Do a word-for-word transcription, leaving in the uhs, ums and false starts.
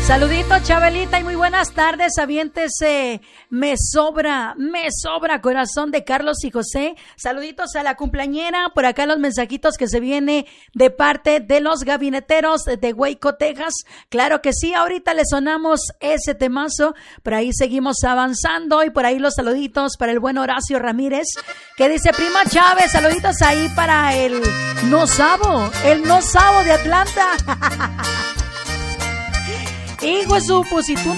Saludito, Chabelita, y muy buenas tardes. Aviéntese, me sobra, me sobra corazón de Carlos y José. Saluditos a la cumpleañera. Por acá los mensajitos que se viene de parte de los gabineteros de Waco, Texas. Claro que sí, ahorita le sonamos ese temazo. Por ahí seguimos avanzando y por ahí los saluditos para el buen Horacio Ramírez, que dice: prima Chávez, saluditos ahí para el No Sabo, el No Sabo de Atlanta. Hijo de su, pues si tú no